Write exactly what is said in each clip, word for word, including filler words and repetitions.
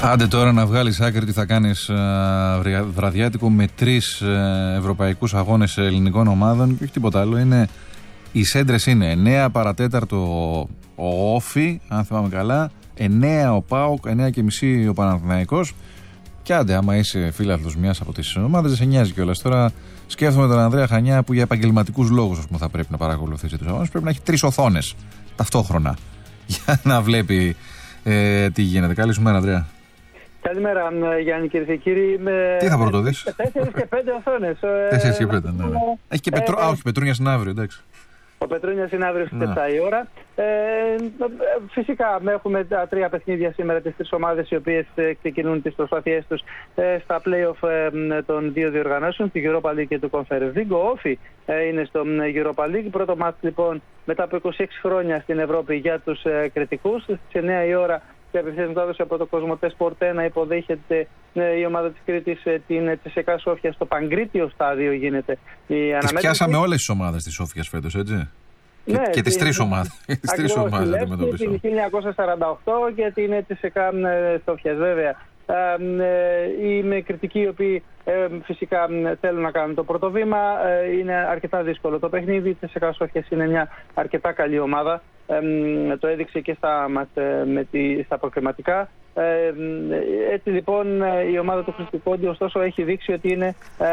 Άντε τώρα να βγάλεις άκρη τι θα κάνεις βραδιάτικο με τρεις ευρωπαϊκούς αγώνες ελληνικών ομάδων και όχι τίποτα άλλο. Είναι, οι σέντρες είναι εννέα παρατέταρτο ο Όφι, αν θυμάμαι καλά, εννέα ο ΠΑΟΚ, εννέα και μισή ο Παναθηναϊκός. Και άντε, άμα είσαι φίλαθλος μιας από τις ομάδες, δεν σε νοιάζει κιόλας. Τώρα σκέφτομαι τον Ανδρέα Χανιά που για επαγγελματικούς λόγους ας πούμε, θα πρέπει να παρακολουθήσει τους αγώνες. Πρέπει να έχει τρεις οθόνες ταυτόχρονα για να βλέπει ε, τι γίνεται. Καλή σου μέρα, Ανδρέα. Καλημέρα, Γιάννη, κυρίες και κύριοι. Με... Τι θα πρωτοδείς? Τέσσερις και πέντε οθόνες. Τέσσερις και πέντε, ναι. Έχει και πετρό... ε, Α, όχι, Πετρούνιας είναι αύριο, εντάξει. Ο Πετρούνιας είναι αύριο στις επτά η ώρα. Ε, φυσικά έχουμε τα τρία παιχνίδια σήμερα, τις τρεις ομάδες οι οποίες ξεκινούν τις προσπάθειές τους ε, στα play-off ε, των δύο διοργανώσεων, του Europa League και του Conference League. Ο Όφι ε, είναι στο Europa League. Πρώτο μάτς λοιπόν μετά από είκοσι έξι χρόνια στην Ευρώπη για τους ε, κριτικούς. Στις εννέα η ώρα και απευθείας μετάδοση από το Κοσμοτέ Sport ένα υποδέχεται ε, η ομάδα της Κρήτης ε, την Τσεσεκά Σόφια στο Παγκρίτιο στάδιο γίνεται η αναμέτρηση. Τις πιάσαμε όλες τις ομάδες της Σόφιας φέτος, έτσι. Ναι, και, και τις τρεις ομάδες. Τις τρεις ομάδες αντιμετωπίσαμε. Την χίλια εννιακόσια σαράντα οκτώ και την Τσεσεκά Σόφιας, βέβαια. Είναι κριτικοί οι οποίοι ε, φυσικά θέλουν να κάνουν το πρώτο βήμα. Ε, είναι αρκετά δύσκολο το παιχνίδι. Η Τσεσεκά Σόφιας είναι μια αρκετά καλή ομάδα. Ε, το έδειξε και στα, με τη, στα προκριματικά. Ε, έτσι λοιπόν η ομάδα του Χριστικόντι ωστόσο έχει δείξει ότι είναι, ε,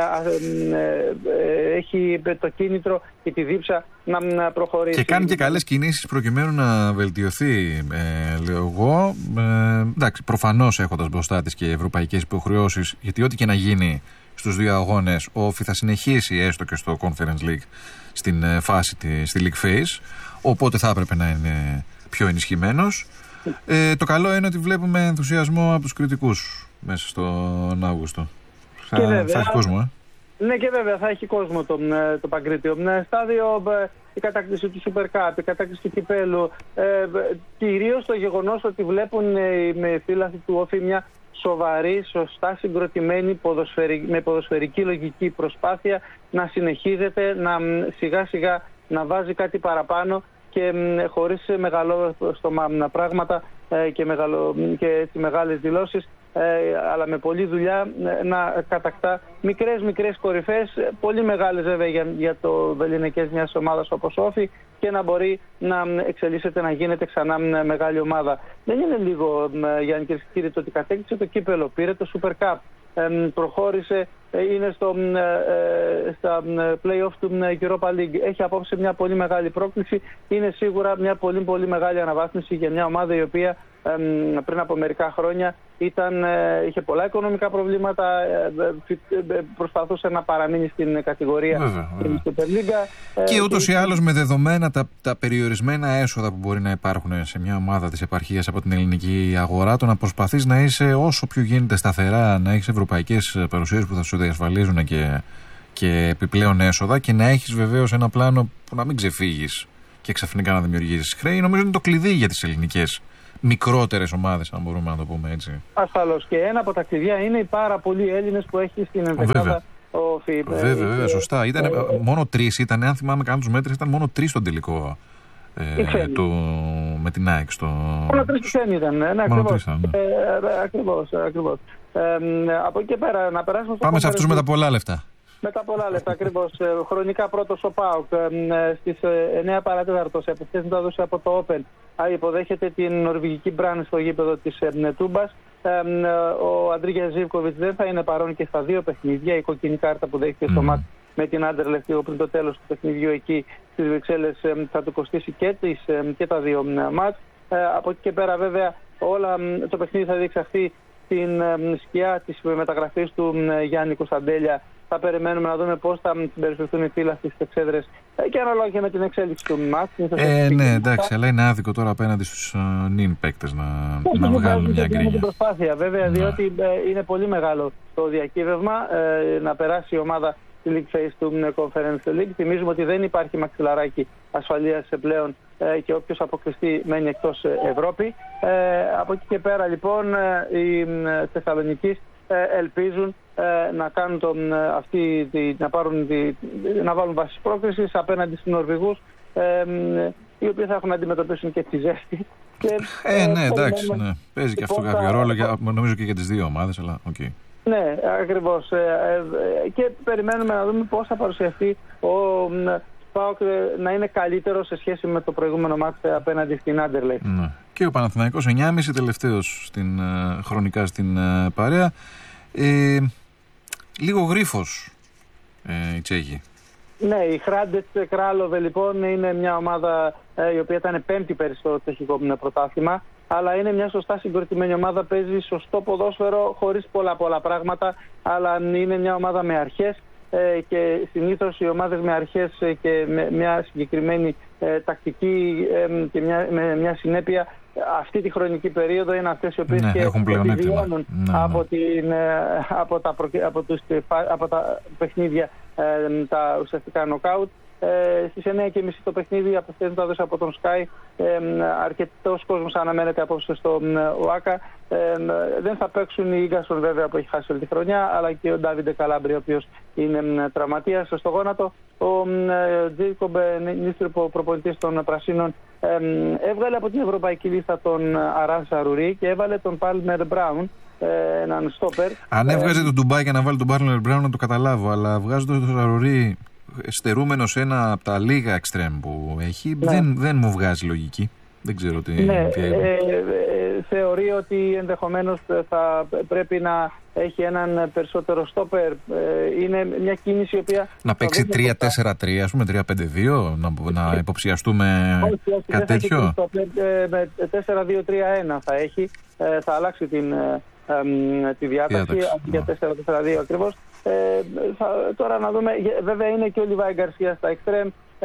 ε, ε, έχει το κίνητρο και τη δίψα να προχωρήσει. Και κάνει και καλές κινήσεις προκειμένου να βελτιωθεί, ε, λέω εγώ. Ε, εντάξει, προφανώς έχοντας μπροστά της και ευρωπαϊκές υποχρεώσεις, γιατί ό,τι και να γίνει στους δύο αγώνες, ο Όφι θα συνεχίσει έστω και στο Conference League στην ε, φάση, τη, στη League Phase, οπότε θα έπρεπε να είναι πιο ενισχυμένος. Ε, το καλό είναι ότι βλέπουμε ενθουσιασμό από τους κριτικούς μέσα στον Αύγουστο. Θα, βέβαια, θα έχει κόσμο, ε. Ναι, και βέβαια θα έχει κόσμο το, το Παγκρίτιο. Στάδιο, η κατάκτηση του Super Cup, η κατάκτηση του κυπέλου, ε, κυρίως το γεγονός ότι βλέπουν ε, με φύλαθλοι του Όφι μια σοβαρή, σωστά συγκροτημένη ποδοσφαιρική, με ποδοσφαιρική λογική προσπάθεια να συνεχίζεται, να σιγά σιγά να βάζει κάτι παραπάνω και χωρίς μεγαλό στόμα πράγματα και, μεγαλο, και έτσι μεγάλες δηλώσεις, αλλά με πολλή δουλειά να κατακτά μικρές μικρές κορυφές, πολύ μεγάλες βέβαια για, για το βεληνικές μιας ομάδας όπως Όφι, και να μπορεί να εξελίσσεται, να γίνεται ξανά μεγάλη ομάδα. Δεν είναι λίγο, Γιάννη και κύριε, το ότι κατέκτησε το κύπελο, πήρε το Super Cup, Ε, προχώρησε, ε, είναι στο, ε, στα play-off του Europa League. Έχει απόψε μια πολύ μεγάλη πρόκληση. Είναι σίγουρα μια πολύ πολύ μεγάλη αναβάθμιση για μια ομάδα η οποία ε, πριν από μερικά χρόνια ήταν, ε, είχε πολλά οικονομικά προβλήματα, ε, ε, προσπαθούσε να παραμείνει στην κατηγορία στην Super League. Ε, και ούτως ή άλλως με δεδομένα τα, τα περιορισμένα έσοδα που μπορεί να υπάρχουν σε μια ομάδα της επαρχίας από την ελληνική αγορά, το να προσπαθείς να είσαι όσο πιο γίνεται σταθερά, να έχεις ευρωπαϊκές παρουσίες που θα σου διασφαλίζουν και, και επιπλέον έσοδα, και να έχεις βεβαίως ένα πλάνο που να μην ξεφύγεις και ξαφνικά να δημιουργήσεις χρέη, νομίζω είναι το κλειδί για τις ελληνικές μικρότερες ομάδες, αν μπορούμε να το πούμε έτσι. Ασφαλώς. Και ένα από τα κλειδιά είναι οι πάρα πολλοί Έλληνες που έχει στην ενδεκάδα ο ΦΥΠ. Βέβαια, βέβαια, σωστά. Ήταν, ε, μόνο τρεις ήταν, αν θυμάμαι καλά τους μέτρες, ήταν μόνο τρεις στον τελικό ε, του, με την ΑΕΚ. Στο... Μόνο τρεις ξένοι ήταν, ναι, ακριβώς. Ναι. Ε, ακριβώς, ακριβώς. Ε, από εκεί και πέρα, να περάσουμε στο... Πάμε σε αυτούς με τα πολλά λεφτά. Με τα πολλά λεφτά, ακριβώς. Χρονικά πρώτος ο ΠΑΟΚ στις εννέα παρατέταρτο, σε απευθείας μετάδοση από το Open. Υποδέχεται την νορβηγική Μπραν στο γήπεδο της Τούμπας. Ο Αντρίγια Ζίβκοβιτς δεν θα είναι παρόν και στα δύο παιχνίδια. Η κοκκινή κάρτα που δέχεται mm. στο μάτς με την Άντερλεχτ λίγο πριν το τέλος του παιχνιδιού εκεί στις Βρυξέλλες θα του κοστίσει και, τις, και τα δύο μάτς. Από εκεί και πέρα, βέβαια, όλα, το παιχνίδι θα διεξαχθεί στην σκιά της μεταγραφής του Γιάννη Κωνσταντέλια. Θα περιμένουμε να δούμε πώς θα συμπεριφερθούν οι φύλαθλοι στις εξέδρες και ανάλογα με την εξέλιξη του μάτς. Ε, ναι, εντάξει, αλλά είναι άδικο τώρα απέναντι στους uh, νυν παίκτες να, να βγάλουν μια γκρίνια. Είναι την προσπάθεια, βέβαια, ναι. Διότι ε, είναι πολύ μεγάλο το διακύβευμα ε, να περάσει η ομάδα στη League Phase του Conference League. Θυμίζουμε ότι δεν υπάρχει μαξιλαράκι ασφαλείας πλέον ε, και όποιος αποκλειστεί μένει εκτός Ευρώπη. Ε, από εκεί και πέρα, λοιπόν, ε, οι Θεσσαλονικείς ελπίζουν ε, να κάνουν τον, αυτή, τη, να, πάρουν τη, να βάλουν βάσεις πρόκρισης απέναντι στους Νορβηγούς, ε, οι οποίοι θα έχουν να αντιμετωπίσουν και τη ζέστη Και, ε, ναι, εντάξει, ναι. Παίζει και αυτό κάποιο ρόλο, για, νομίζω και για τις δύο ομάδες, αλλά οκ. Okay. Ναι, ακριβώς. Και περιμένουμε να δούμε πώς θα παρουσιαστεί ο ΠΑΟΚ να είναι καλύτερο σε σχέση με το προηγούμενο μάτς απέναντι στην Άντερλεχτ. Ναι. Και ο Παναθηναϊκός εννιά και μισή τελευταίος στην, χρονικά στην παρέα. Ε, λίγο γρίφος ε, η Τσέχη. Ναι, η Χράντετ Κράλοβε λοιπόν είναι μια ομάδα ε, η οποία ήταν πέμπτη πέρυσι στο τσεχικό πρωτάθλημα, αλλά είναι μια σωστά συγκροτημένη ομάδα, παίζει σωστό ποδόσφαιρο χωρίς πολλά πολλά πράγματα, αλλά είναι μια ομάδα με αρχές ε, και συνήθως οι ομάδες με αρχές και με μια συγκεκριμένη ε, τακτική ε, και μια, με μια συνέπεια αυτή τη χρονική περίοδο είναι αυτές οι οποίες ναι, και επιβιώνουν ναι, από, την, από, τα, από, τους, από τα παιχνίδια ε, τα ουσιαστικά νοκάουτ. Ε, στις εννιά και μισή το παιχνίδι απευθύνεται από τον Sky. Ε, αρκετός κόσμος αναμένεται απόψε στο ΟΑΚΑ. Ε, δεν θα παίξουν οι Ίγκασον βέβαια που έχει χάσει όλη τη χρονιά, αλλά και ο Ντάβιντε Καλάμπρι, ο οποίος είναι τραυματίας στο γόνατο. Ο Τζέικομπ Νίστρυπ, ο προπονητής των Πρασίνων, ε, έβγαλε από την ευρωπαϊκή λίστα τον Αράν Σαρουρί και έβαλε τον Πάλμερ Μπράουν, έναν στόπερ. Αν έβγαζε τον Ντουμπάι και να βάλει τον Πάλμερ Μπράουν να το καταλάβω, αλλά βγάζοντας τον Σαρουρί στερούμενος ένα από τα λίγα εξτρέμ που έχει, ναι. δεν, δεν μου βγάζει λογική. Δεν ξέρω τι, ναι, τι ε, ε, θεωρεί ότι ενδεχομένως θα πρέπει να έχει έναν περισσότερο στόπερ. Ε, είναι μια κίνηση η οποία... Να παίξει τρία τέσσερα τρία, ας πούμε, τρία πέντε δύο, να, να υποψιαστούμε όχι, όχι, κάτι τέτοιο. Ε, με τέσσερα δύο τρία ένα θα έχει, ε, θα αλλάξει την, ε, ε, τη διάταξη για τέσσερα τέσσερα δύο ακριβώς. Ε, θα, τώρα να δούμε, βέβαια είναι και ο Λιβάη Γκαρσία στα εξτρέμ, ε,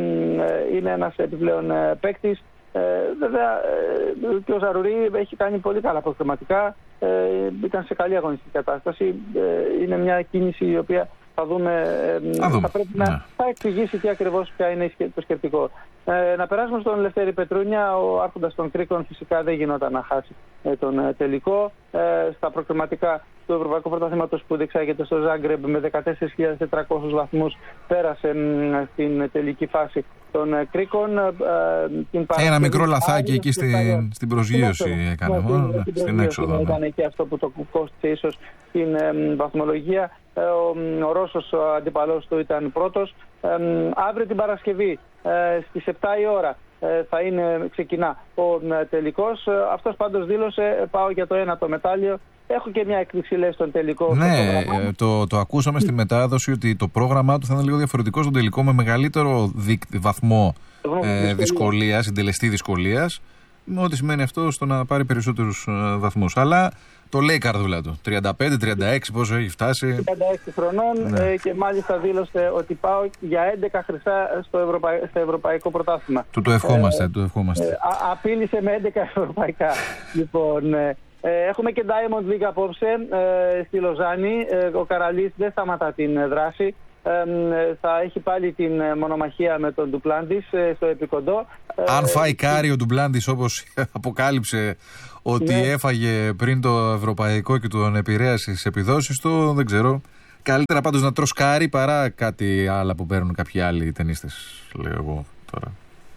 ε, είναι ένας επιπλέον ε, παίκτης. Ε, βέβαια ε, και ο Ζαρουρί έχει κάνει πολύ καλά προκριματικά, ε, ήταν σε καλή αγωνιστική κατάσταση, ε, είναι μια κίνηση η οποία θα δούμε, ε, θα, θα πρέπει ναι. να θα εξηγήσει τι ακριβώς ποια είναι το σκεπτικό. Ε, να περάσουμε στον Λευτέρη Πετρούνια. Ο άρχοντας των Κρίκων φυσικά δεν γινόταν να χάσει ε, τον ε, τελικό. Ε, στα προκριματικά του Ευρωπαϊκού Πρωταθλήματος που διεξάγεται στο Ζάγκρεμπ με δεκατέσσερις χιλιάδες τετρακόσιους βαθμούς πέρασε ε, στην τελική φάση των ε, Κρίκων. Ε, την Ένα μικρό λαθάκι εκεί στην, στην προσγείωση έκανε, ναι, στην, στην, στην έξοδο. Ήταν ναι. και αυτό που το κόστησε ίσως την ε, βαθμολογία. Ε, ο, ο Ρώσος, ο αντιπαλός του, ήταν πρώτος. Ε, αύριο την Παρασκευή ε, στις επτά η ώρα ε, θα είναι, ξεκινά ο ε, τελικός. Ε, αυτός πάντως δήλωσε, πάω για το ένα το μετάλλιο. Έχω και μια έκπληξη, λέει, στον τελικό. Ναι, το, το ακούσαμε στη μετάδοση ότι το πρόγραμμά του θα είναι λίγο διαφορετικό στον τελικό, με μεγαλύτερο δικ, βαθμό ε, δυσκολίας, συντελεστή δυσκολίας. Με ό,τι σημαίνει αυτό στο να πάρει περισσότερους ε, βαθμούς. Αλλά το λέει η καρδούλα του. τριάντα πέντε τριάντα έξι, πόσο έχει φτάσει. τριάντα έξι χρονών ναι. ε, και μάλιστα δήλωσε ότι πάω για έντεκα χρυσά στο, Ευρωπαϊ... στο Ευρωπαϊκό Πρωτάθλημα. Του το ευχόμαστε. Ε, του ευχόμαστε. Ε, α, απείλησε με έντεκα ευρωπαϊκά. Λοιπόν, ε, ε, έχουμε και Diamond League απόψε ε, στη Λοζάνη. Ε, ο Καραλής δεν σταματά την δράση. Ε, θα έχει πάλι την μονομαχία με τον Ντουπλάντης ε, στο επικοντό. Αν φάει κάρι ο Ντουπλάντης, όπως αποκάλυψε ότι ναι. έφαγε πριν το ευρωπαϊκό και τον επηρέασε στις επιδόσεις του, δεν ξέρω. Καλύτερα πάντως να τρως κάρι παρά κάτι άλλο που παίρνουν κάποιοι άλλοι ταινίστες, λέω εγώ τώρα.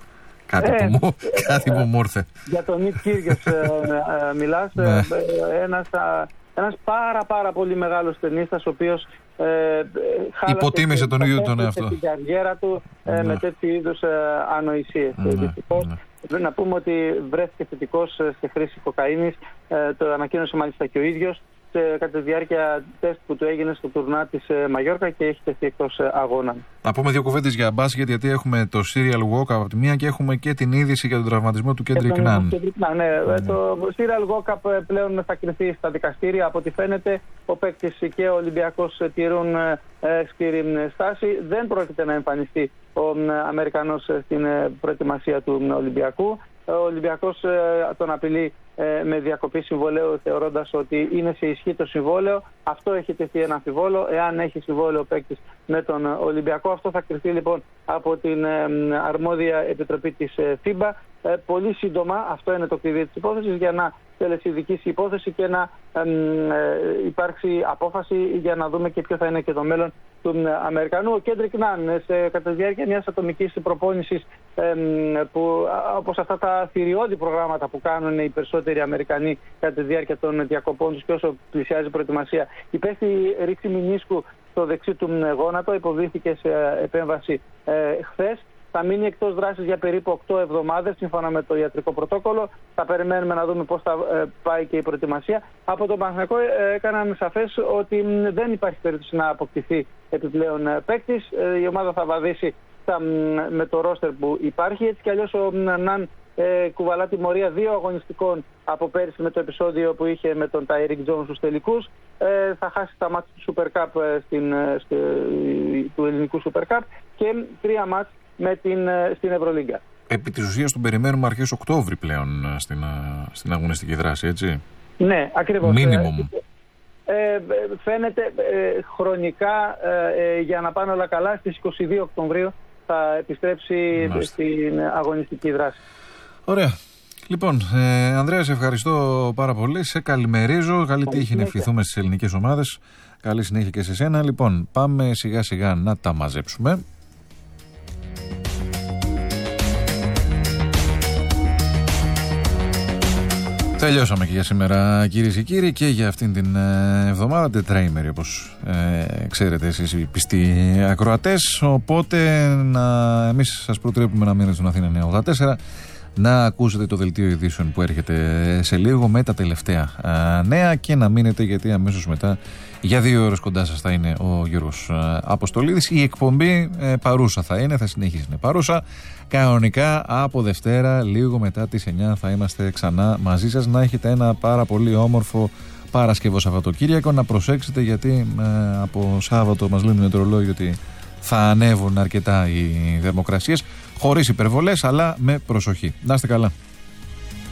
Κάτι, ε, που, μου, ε, κάτι ε, που μου ήρθε. Για τον Νιτ Κίργες ε, ε, μιλάς. Ναι. Ε, ένας, ένας πάρα πάρα πολύ μεγάλος ταινίστας, ο οποίος Ε, υποτίμησε τον ίδιο τον εαυτό. Την καριέρα του ε, ναι. με τέτοιου είδους ε, ανοησίες. Ναι, δυστυχώς. Ναι. Πρέπει να πούμε ότι βρέθηκε θετικός σε χρήση κοκαίνης. Ε, το ανακοίνωσε μάλιστα και ο ίδιος σε, κατά τη διάρκεια τεστ που του έγινε στο τουρνά της ε, Μαγιόρκα και έχει τεθεί εκτός ε, αγώνα. Να πούμε δύο κουβέντες για μπάσκετ, γιατί έχουμε το Serial Walk από τη μία και έχουμε και την είδηση για τον τραυματισμό του Kendrick Nunn. Ναι, mm. Το Serial Walk πλέον θα κρυθεί στα δικαστήρια. Από ό,τι φαίνεται, ο παίκτης και ο Ολυμπιακός τηρούν ε, σκληρή στάση. Δεν πρόκειται να εμφανιστεί ο ε, Αμερικανός στην ε, προετοιμασία του ε, Ολυμπιακού. Ο Ολυμπιακός ε, τον απειλεί ε, με διακοπή συμβολαίου, θεωρώντας ότι είναι σε ισχύ το συμβόλαιο. Αυτό έχει τεθεί ένα αμφιβόλο. Εάν έχει συμβόλαιο ο παίκτης με τον Ολυμπιακό, αυτό θα κρυφτεί λοιπόν από την ε, αρμόδια επιτροπή της ε, φίμπα. Ε, ε, πολύ σύντομα, αυτό είναι το κλειδί της υπόθεσης, για να τελεσιδικήσει η υπόθεση και να ε, ε, υπάρξει απόφαση για να δούμε και ποιο θα είναι και το μέλλον του ε, Αμερικανού. Ο Κέντρικ Ναν, σε, κατά τη διάρκεια μιας ατομικής προπόνησης, ε, που, όπως αυτά τα θηριώδη προγράμματα που κάνουν οι περισσότεροι Αμερικανοί κατά τη διάρκεια των διακοπών τους και όσο πλησιάζει η προετοιμασία, υπέστη ρήξη μηνίσκου στο δεξί του γόνατο, υποβλήθηκε σε επέμβαση ε, χθες. Θα μείνει εκτός δράσης για περίπου οκτώ εβδομάδες σύμφωνα με το ιατρικό πρωτόκολλο. Θα περιμένουμε να δούμε πώς θα ε, πάει και η προετοιμασία. Από τον Παναθηναϊκό ε, έκαναν σαφές ότι μ, δεν υπάρχει περίπτωση να αποκτηθεί επιπλέον ε, παίκτης. Ε, η ομάδα θα βαδίσει στα, μ, με το ρόστερ που υπάρχει. Έτσι κι αλλιώς ο Ναν ε, κουβαλά τιμωρία δύο αγωνιστικών από πέρυσι με το επεισόδιο που είχε με τον Τάιρικ Τζόουνς στους τελικούς. Ε, θα χάσει τα μάτς του Super Cup, ε, στην, ε, στη, του ελληνικού Super Cup και τρία μάτς με την, στην Ευρωλίγκα. Επί της ουσίας τον περιμένουμε αρχές Οκτώβρη πλέον στην, στην αγωνιστική δράση, έτσι. Ναι, ακριβώς. Μίνιμουμ. Ε, ε, φαίνεται ε, χρονικά ε, για να πάνε όλα καλά στις είκοσι δύο Οκτωβρίου θα επιστρέψει Μάστε. στην αγωνιστική δράση. Ωραία. Λοιπόν, ε, Ανδρέα, σε ευχαριστώ πάρα πολύ. Σε καλημερίζω. Καλή τύχη να ευχηθούμε στις ελληνικές ομάδες. Καλή συνέχεια και σε σένα. Λοιπόν, πάμε σιγά σιγά να τα μαζέψουμε. Τελειώσαμε και για σήμερα, κυρίες και κύριοι, και για αυτήν την εβδομάδα, τετραήμερη όπως ε, ξέρετε εσείς οι πιστοί ακροατές. Οπότε να, εμείς σας προτρέπουμε να μείνετε στον Αθήνα εννιακόσια ογδόντα τέσσερα, να ακούσετε το δελτίο ειδήσεων που έρχεται σε λίγο με τα τελευταία ε, νέα, και να μείνετε, γιατί αμέσως μετά για δύο ώρες κοντά σας θα είναι ο Γιώργος ε, Αποστολίδης. Η εκπομπή ε, παρούσα θα είναι, θα συνεχίσει να είναι παρούσα. Κανονικά από Δευτέρα, λίγο μετά τις εννιά, θα είμαστε ξανά μαζί σας. Να έχετε ένα πάρα πολύ όμορφο Παρασκευό Σαββατοκύριακο. Να προσέξετε, γιατί ε, από Σάββατο μας λένε οι μετεωρολόγοι ότι θα ανέβουν αρκετά οι θερμοκρασίες, χωρίς υπερβολές αλλά με προσοχή. Να είστε καλά.